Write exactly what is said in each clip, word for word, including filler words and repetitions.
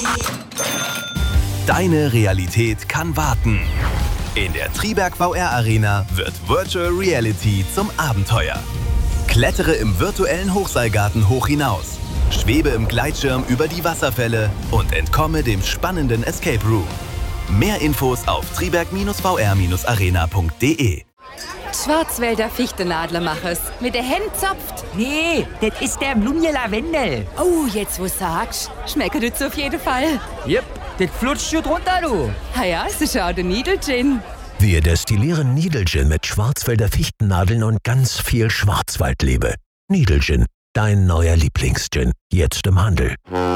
Deine Realität kann warten. In der Triberg V R Arena wird Virtual Reality zum Abenteuer. Klettere im virtuellen Hochseilgarten hoch hinaus, schwebe im Gleitschirm über die Wasserfälle und entkomme dem spannenden Escape Room. Mehr Infos auf triberg V R arena punkt de. Schwarzwälder Fichtenadlermachers. Mit der Hand zopft. Nee, das ist der Blumje Lavendel. Oh, jetzt wo sagst, schmeckt das auf jeden Fall. Jep, das flutscht schon drunter, du. Ah ja, so schau der Needle Gin. Wir destillieren Needle Gin mit Schwarzwälder Fichtennadeln und ganz viel Schwarzwaldliebe. Needle Gin, dein neuer Lieblingsgin. Jetzt im Handel.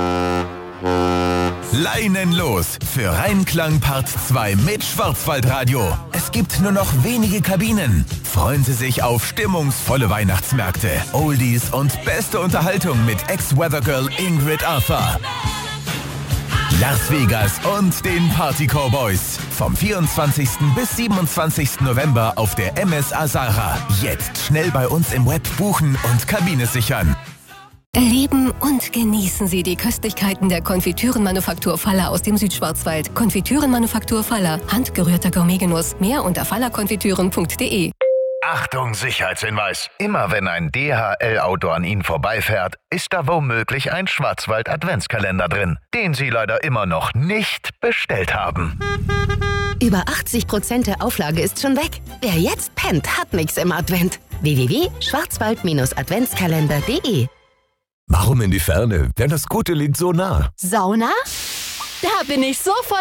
Leinenlos für Reinklang Part zwei mit Schwarzwaldradio. Es gibt nur noch wenige Kabinen. Freuen Sie sich auf stimmungsvolle Weihnachtsmärkte, Oldies und beste Unterhaltung mit Ex-Weathergirl Ingrid Arthur. Las Vegas und den Party Cowboys. Vom vierundzwanzigsten bis siebenundzwanzigsten November auf der M S Azara. Jetzt schnell bei uns im Web buchen und Kabine sichern. Erleben und genießen Sie die Köstlichkeiten der Konfitürenmanufaktur Faller aus dem Südschwarzwald. Konfitürenmanufaktur Faller. Handgerührter Gourmetgenuss. Mehr unter fallerkonfitüren punkt de. Achtung, Sicherheitshinweis. Immer wenn ein D H L-Auto an Ihnen vorbeifährt, ist da womöglich ein Schwarzwald-Adventskalender drin, den Sie leider immer noch nicht bestellt haben. Über achtzig Prozent der Auflage ist schon weg. Wer jetzt pennt, hat nix im Advent. w w w punkt schwarzwald adventskalender punkt de. Warum in die Ferne, wenn das Gute liegt so nah? Sauna? Da bin ich sofort